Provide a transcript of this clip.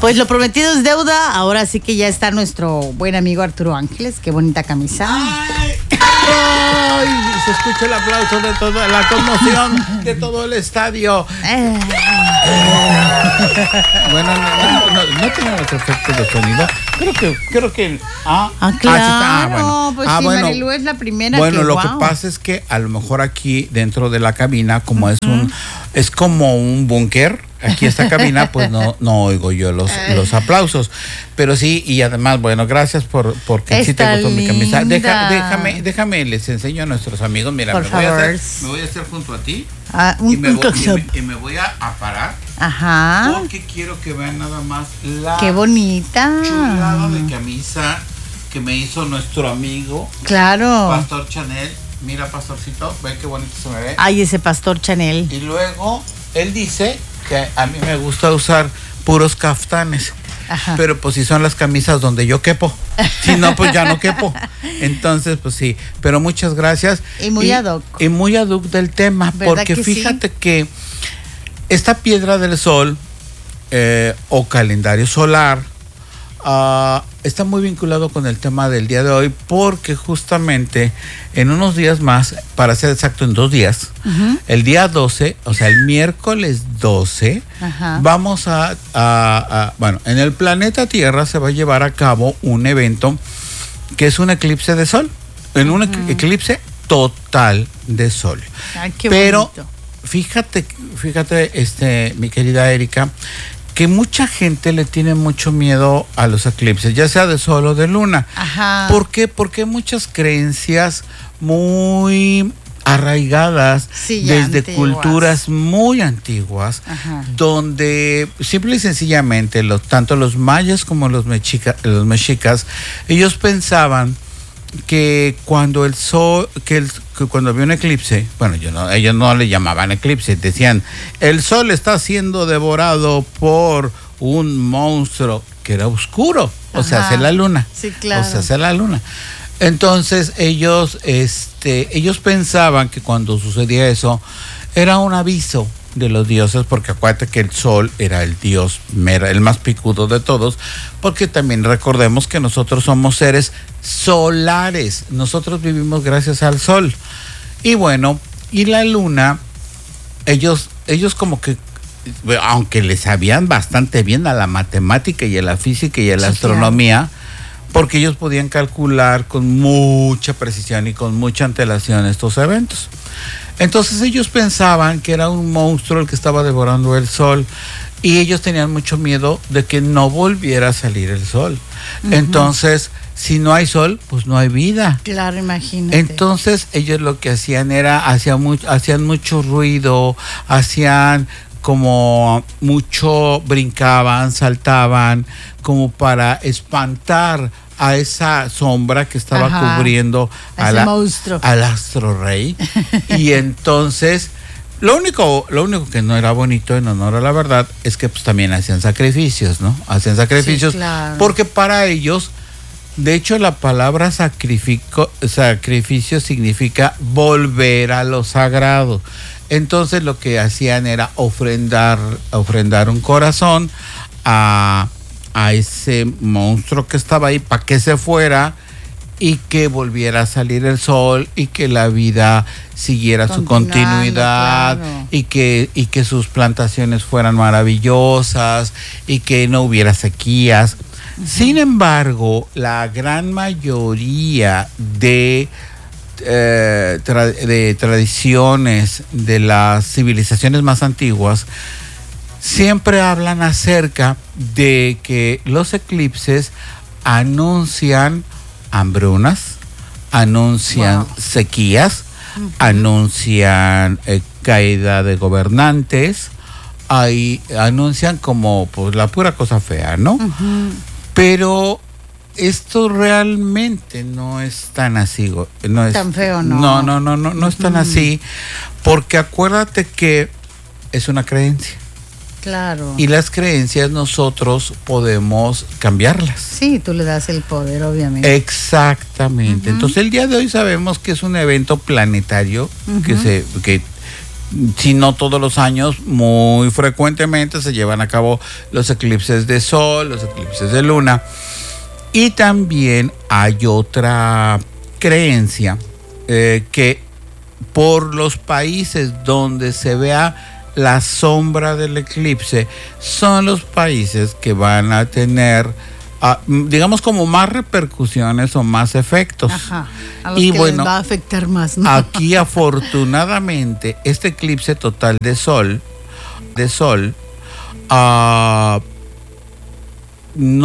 Pues lo prometido es deuda. Ahora sí que ya está nuestro buen amigo Arturo Ángeles. Qué bonita camisa. ¡Ay! Se escucha el aplauso de toda la conmoción de todo el estadio. Bueno, no tenemos efectos de sonido. Creo que. Claro. Bueno. Pues sí, bueno. Marilu es la primera. Bueno, que, lo que pasa es que a lo mejor aquí dentro de la cabina, como es como un búnker. Aquí esta cabina, pues no oigo yo los aplausos. Pero sí, y además, bueno, gracias porque sí te gustó mi camisa. Déjame, les enseño a nuestros amigos. Mira, me voy a hacer junto a ti. Y me voy a parar. Ajá. Porque quiero que vean nada más la qué bonita chulada de camisa que me hizo nuestro amigo. Claro. Pastor Chanel. Mira, pastorcito, ve qué bonito se me ve. Ay, ese Pastor Chanel. Y luego, él dice que a mí me gusta usar puros caftanes. Ajá. Pero pues si son las camisas donde yo quepo. Si no, pues ya no quepo. Entonces, pues sí. Pero muchas gracias. Y muy ad hoc. Y muy ad hoc del tema. Porque fíjate que esta piedra del sol o calendario solar está muy vinculado con el tema del día de hoy, porque justamente en unos días más, para ser exacto en 2 días, el día 12, o sea el miércoles 12, vamos bueno, en el planeta Tierra se va a llevar a cabo un evento que es un eclipse de sol, en un eclipse total de sol. Ay, qué pero bonito. Fíjate, mi querida Erika, que mucha gente le tiene mucho miedo a los eclipses, ya sea de sol o de luna. Ajá. ¿Por qué? Porque hay muchas creencias muy arraigadas desde culturas muy antiguas, donde simple y sencillamente tanto los mayas como los mexicas, ellos pensaban que cuando el sol, que cuando había un eclipse, bueno, ellos no le llamaban eclipse, decían, el sol está siendo devorado por un monstruo que era oscuro, o sea, hace la luna. Sí, claro. O sea, hace la luna. Entonces ellos pensaban que cuando sucedía eso era un aviso de los dioses, porque acuérdate que el sol era el dios, el más picudo de todos, porque también recordemos que nosotros somos seres solares, nosotros vivimos gracias al sol. Y bueno, y la luna, ellos como que, aunque les sabían bastante bien a la matemática y a la física y a la astronomía, porque ellos podían calcular con mucha precisión y con mucha antelación estos eventos. Entonces ellos pensaban que era un monstruo el que estaba devorando el sol, y ellos tenían mucho miedo de que no volviera a salir el sol. Entonces, si no hay sol, pues no hay vida. Claro, imagínate. Entonces ellos lo que hacían era, hacían mucho ruido, hacían como mucho, brincaban, saltaban, como para espantar a esa sombra que estaba cubriendo al astro rey. Y entonces lo único que no era bonito, en honor a la verdad, es que pues también hacían sacrificios, ¿no? Hacían sacrificios, sí, claro. Porque para ellos, de hecho, la palabra sacrificio significa volver a lo sagrado. Entonces lo que hacían era ofrendar un corazón a ese monstruo que estaba ahí, para que se fuera y que volviera a salir el sol y que la vida siguiera su continuidad, claro. y que sus plantaciones fueran maravillosas y que no hubiera sequías. Sin embargo, la gran mayoría de tradiciones de las civilizaciones más antiguas siempre hablan acerca de que los eclipses anuncian hambrunas, anuncian sequías, anuncian caída de gobernantes, anuncian como pues la pura cosa fea, ¿no? Pero esto realmente no es tan así, no es tan feo, ¿no? No es tan así, porque acuérdate que es una creencia. Claro. Y las creencias nosotros podemos cambiarlas. Sí, tú le das el poder, obviamente. Exactamente. Entonces el día de hoy sabemos que es un evento planetario que si no todos los años, muy frecuentemente se llevan a cabo los eclipses de sol, los eclipses de luna. Y también hay otra creencia que por los países donde se vea la sombra del eclipse son los países que van a tener, digamos, como más repercusiones o más efectos. Ajá, a los que les va a afectar más, ¿no? Aquí afortunadamente este eclipse total de sol no